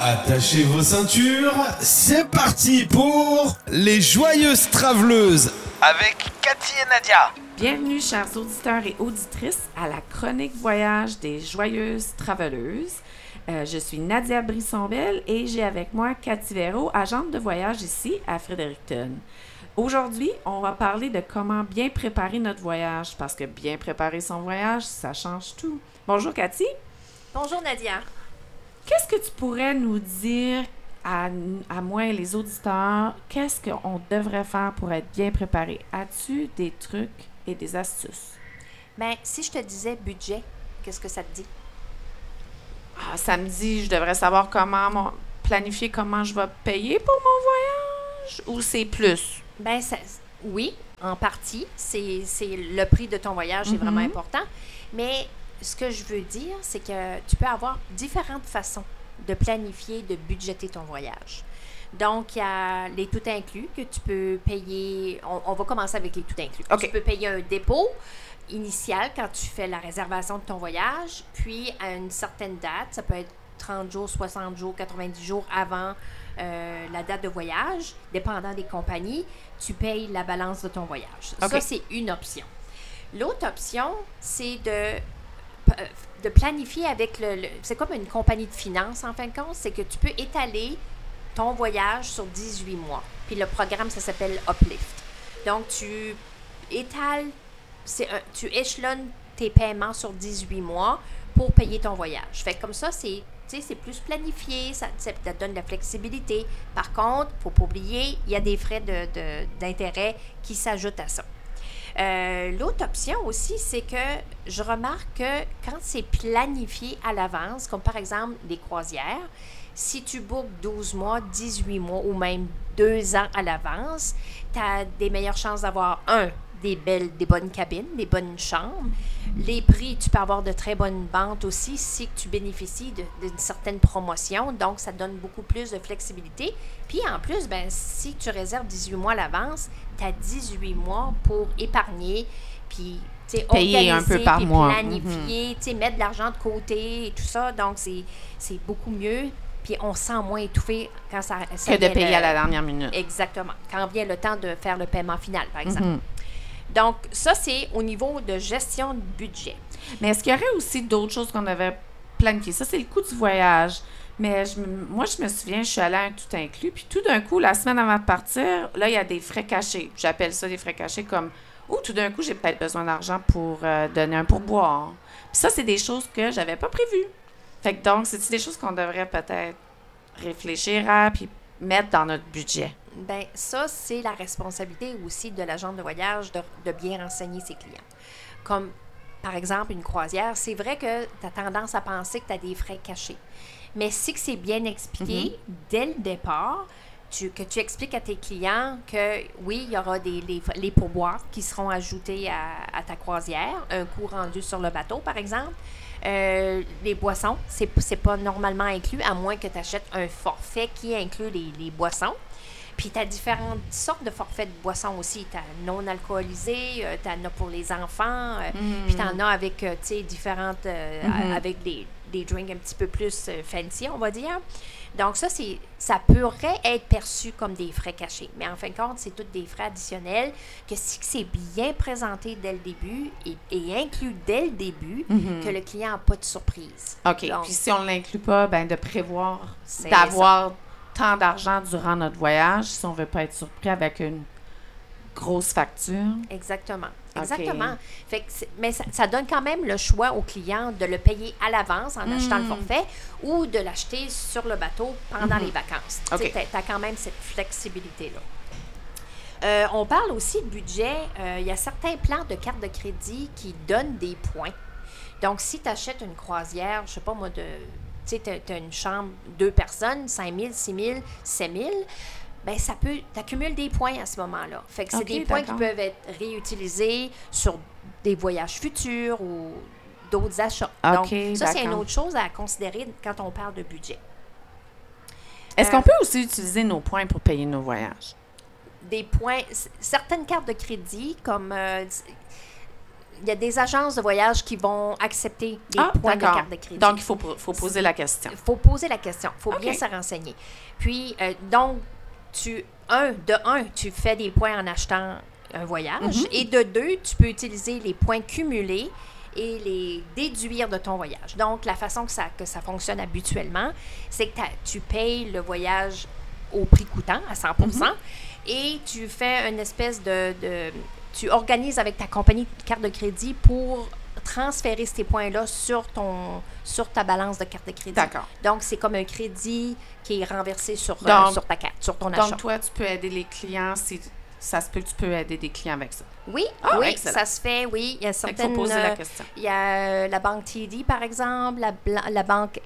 Attachez vos ceintures, c'est parti pour les Joyeuses Traveleuses avec Cathy et Nadia. Bienvenue, chers auditeurs et auditrices, à la chronique voyage des Joyeuses Traveleuses. Je suis Nadia Brissonville et j'ai avec moi Cathy Véro, agente de voyage ici à Fredericton. Aujourd'hui, on va parler de comment bien préparer notre voyage, parce que bien préparer son voyage, ça change tout. Bonjour Cathy. Bonjour Nadia. Qu'est-ce que tu pourrais nous dire à moi et les auditeurs? Qu'est-ce qu'on devrait faire pour être bien préparé? As-tu des trucs et des astuces? Bien, si je te disais budget, qu'est-ce que ça te dit? Ça me dit, je devrais savoir comment planifier comment je vais payer pour mon voyage, ou c'est plus? Bien, oui, en partie. C'est le prix de ton voyage, c'est vraiment important. Mais ce que je veux dire, c'est que tu peux avoir différentes façons de planifier, de budgéter ton voyage. Donc, il y a les tout inclus que tu peux payer. On va commencer avec les tout inclus. Okay. Tu peux payer un dépôt initial quand tu fais la réservation de ton voyage, puis à une certaine date, ça peut être 30 jours, 60 jours, 90 jours avant la date de voyage, dépendant des compagnies, tu payes la balance de ton voyage. Okay. Ça, c'est une option. L'autre option, c'est de planifier avec c'est comme une compagnie de finances, en fin de compte, c'est que tu peux étaler ton voyage sur 18 mois. Puis le programme, ça s'appelle Uplift. Donc, tu étales, tu échelonnes tes paiements sur 18 mois pour payer ton voyage. Fait que comme ça, c'est plus planifié, ça te donne de la flexibilité. Par contre, il ne faut pas oublier, il y a des frais d'intérêt qui s'ajoutent à ça. L'autre option aussi, c'est que je remarque que quand c'est planifié à l'avance, comme par exemple les croisières, si tu bookes 12 mois, 18 mois ou même 2 ans à l'avance, tu as des meilleures chances d'avoir des bonnes cabines, des bonnes chambres. Les prix, tu peux avoir de très bonnes ventes aussi si tu bénéficies d'une certaine promotion. Donc, ça te donne beaucoup plus de flexibilité. Puis, en plus, si tu réserves 18 mois à l'avance, tu as 18 mois pour épargner, puis payer un peu par mois. Planifier, mettre de l'argent de côté et tout ça. Donc, c'est beaucoup mieux. Puis, on se sent moins étouffé quand ça que de payer à la dernière minute. Exactement. Quand vient le temps de faire le paiement final, par exemple. Donc, ça, c'est au niveau de gestion de budget. Mais est-ce qu'il y aurait aussi d'autres choses qu'on avait planifiées? Ça, c'est le coût du voyage. Mais moi, je me souviens, je suis allée à un tout inclus, puis tout d'un coup, la semaine avant de partir, là, il y a des frais cachés. J'appelle ça des frais cachés comme « tout d'un coup, j'ai peut-être besoin d'argent pour donner un pourboire. » Puis ça, c'est des choses que j'avais pas prévues. Fait que donc, c'est des choses qu'on devrait peut-être réfléchir à puis mettre dans notre budget. Bien, ça, c'est la responsabilité aussi de l'agent de voyage de bien renseigner ses clients. Comme, par exemple, une croisière, c'est vrai que tu as tendance à penser que tu as des frais cachés. Mais si que c'est bien expliqué dès le départ, que tu expliques à tes clients que, oui, il y aura les pourboires qui seront ajoutés à ta croisière, un coût rendu sur le bateau, par exemple. Les boissons, c'est pas normalement inclus, à moins que tu achètes un forfait qui inclut les boissons. Puis, tu as différentes sortes de forfaits de boissons aussi. Tu as non alcoolisé, tu en as pour les enfants, puis tu en as avec, différentes, avec des drinks un petit peu plus fancy, on va dire. Donc, ça pourrait être perçu comme des frais cachés. Mais en fin de compte, c'est tous des frais additionnels que si c'est bien présenté dès le début et inclus dès le début, que le client n'a pas de surprise. OK. Donc, puis si on ne l'inclut pas, de prévoir d'avoir tant d'argent durant notre voyage si on ne veut pas être surpris avec une grosse facture. Exactement. Okay. Fait que mais ça donne quand même le choix au client de le payer à l'avance en achetant le forfait ou de l'acheter sur le bateau pendant les vacances. Okay. Tu as quand même cette flexibilité-là. On parle aussi de budget. Il y a certains plans de carte de crédit qui donnent des points. Donc, si tu achètes une croisière, je ne sais pas moi, tu as une chambre, 2 personnes, 5 000, 6 000, 7 000, bien, t'accumules des points à ce moment-là. Fait que c'est des points qui peuvent être réutilisés sur des voyages futurs ou d'autres achats. Donc, ça, c'est une autre chose à considérer quand on parle de budget. Est-ce qu'on peut aussi utiliser nos points pour payer nos voyages? Des points, certaines cartes de crédit, comme il y a des agences de voyage qui vont accepter des points de carte de crédit. Donc, il faut poser la question. Il faut poser la question. Il faut bien se renseigner. Puis, donc, tu fais des points en achetant un voyage. Et de 2, tu peux utiliser les points cumulés et les déduire de ton voyage. Donc, la façon que ça fonctionne habituellement, c'est que tu payes le voyage au prix coûtant, à 100%, et tu fais une espèce tu organises avec ta compagnie de carte de crédit pour transférer ces points-là sur ta balance de carte de crédit. D'accord. Donc, c'est comme un crédit qui est renversé sur ta carte, sur ton achat. Donc, toi, tu peux aider les clients si ça se peut que tu peux aider des clients avec ça. Oui, excellent. Ça se fait, oui. Il y a certaines... Il faut poser la question. Il y a la banque TD, par exemple, la banque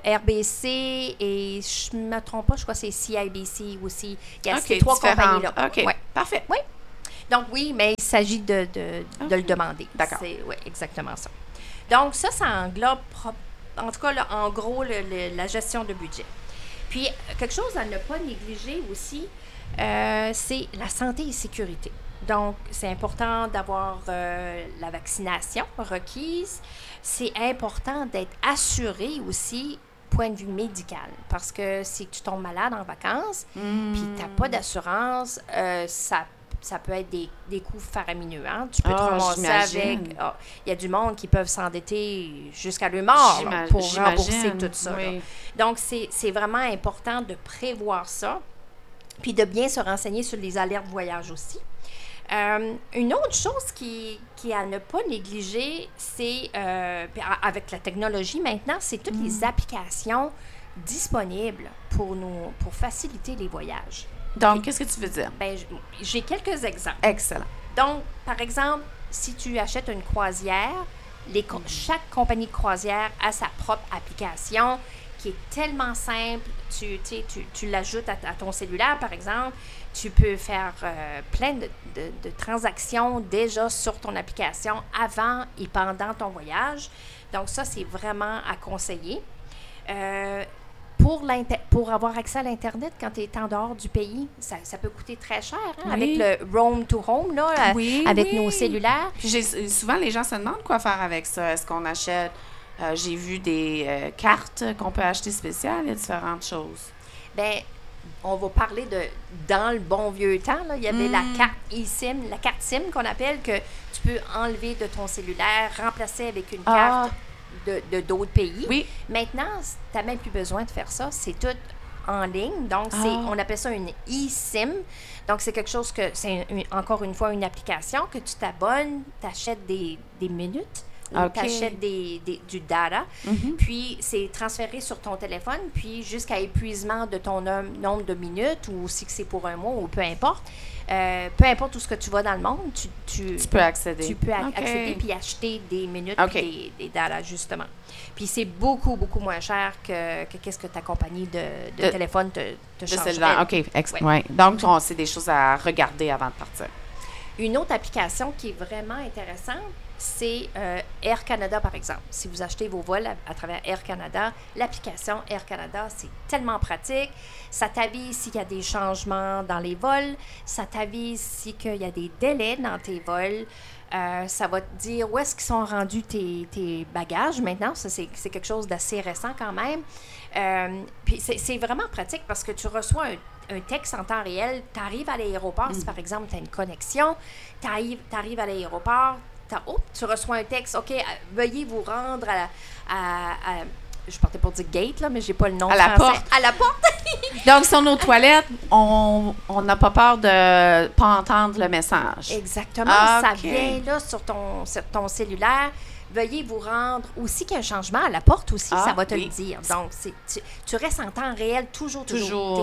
RBC et, je ne me trompe pas, je crois que c'est CIBC aussi. Il y a ces 3 compagnies-là. OK, parfait. Oui. Donc, oui, mais il s'agit de le demander. D'accord. Oui, exactement ça. Donc, ça englobe, en tout cas, là, en gros, la gestion de budget. Puis, quelque chose à ne pas négliger aussi, c'est la santé et sécurité. Donc, c'est important d'avoir la vaccination requise. C'est important d'être assuré aussi, point de vue médical. Parce que si tu tombes malade en vacances, puis tu n'as pas d'assurance, ça peut être des coûts faramineux. Hein? Tu peux te ramasser avec... Il y a du monde qui peuvent s'endetter jusqu'à leur mort pour rembourser tout ça. Oui. Donc, c'est vraiment important de prévoir ça, puis de bien se renseigner sur les alertes voyage aussi. Une autre chose qui à ne pas négliger, c'est, avec la technologie maintenant, c'est toutes les applications disponibles pour faciliter les voyages. Donc, qu'est-ce que tu veux dire? Ben, j'ai quelques exemples. Excellent. Donc, par exemple, si tu achètes une croisière, chaque compagnie de croisière a sa propre application qui est tellement simple. Tu l'ajoutes à ton cellulaire, par exemple. Tu peux faire plein de transactions déjà sur ton application avant et pendant ton voyage. Donc, ça, c'est vraiment à conseiller. Pour avoir accès à l'Internet quand tu es en dehors du pays, ça peut coûter très cher, hein, avec le Roam to Home, là, avec nos cellulaires. Puis souvent, les gens se demandent quoi faire avec ça. Est-ce qu'on achète... j'ai vu des cartes qu'on peut acheter spéciales. Il y a différentes choses. Bien, on va parler dans le bon vieux temps, là, il y avait la carte eSIM, la carte SIM qu'on appelle, que tu peux enlever de ton cellulaire, remplacer avec une carte d'autres pays. Oui. Maintenant, tu n'as même plus besoin de faire ça. C'est tout en ligne. Donc, on appelle ça une eSIM. Donc, c'est quelque chose c'est encore une fois une application que tu t'abonnes, tu achètes des minutes. Tu achètes du data, puis c'est transféré sur ton téléphone, puis jusqu'à épuisement de ton nombre de minutes, ou si c'est pour un mois, ou peu importe où ce que tu vas dans le monde, tu peux accéder. Tu peux accéder puis acheter des minutes puis des data, justement. Puis c'est beaucoup, beaucoup moins cher que qu'est-ce que ta compagnie de téléphone te chargerait. OK, ouais. Donc, c'est des choses à regarder avant de partir. Une autre application qui est vraiment intéressante, c'est Air Canada, par exemple. Si vous achetez vos vols à travers Air Canada, l'application Air Canada, c'est tellement pratique. Ça t'avise s'il y a des changements dans les vols. Ça t'avise s'il y a des délais dans tes vols. Ça va te dire où est-ce qu'ils sont rendus tes bagages maintenant. Ça, c'est quelque chose d'assez récent quand même. Puis c'est vraiment pratique parce que tu reçois un texte en temps réel. Tu arrives à l'aéroport, si par exemple tu as une connexion, tu arrives à l'aéroport, tu reçois un texte, OK, veuillez vous rendre je partais pour dire gate, là, mais j'ai pas le nom. À la porte. À la porte. Donc, sur nos toilettes, on n'a pas peur de pas entendre le message. Exactement. Ça vient là sur ton cellulaire. Veuillez vous rendre. Aussi qu'il y a un changement à la porte aussi, ça va te le dire. Donc, tu restes en temps réel toujours. Tu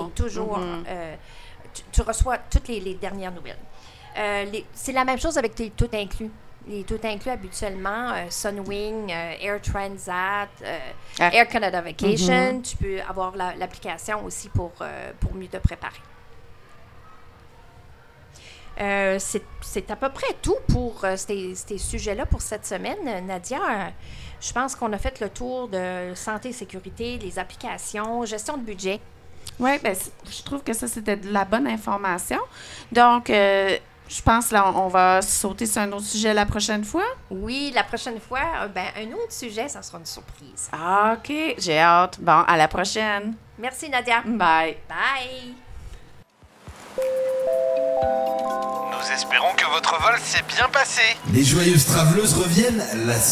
reçois toutes les dernières nouvelles. C'est la même chose avec tes tout inclus. Les tout inclus habituellement, Sunwing, Air Transat, Air Canada Vacation. Tu peux avoir l'application aussi pour mieux te préparer. C'est à peu près tout pour ces sujets-là pour cette semaine. Nadia, je pense qu'on a fait le tour de santé et sécurité, les applications, gestion de budget. Oui, je trouve que ça, c'était de la bonne information. Donc, Je pense là, on va sauter sur un autre sujet la prochaine fois. Oui, la prochaine fois, un autre sujet, ça sera une surprise. Ah, OK. J'ai hâte. Bon, à la prochaine. Merci, Nadia. Bye. Bye. Nous espérons que votre vol s'est bien passé. Les Joyeuses Traveleuses reviennent la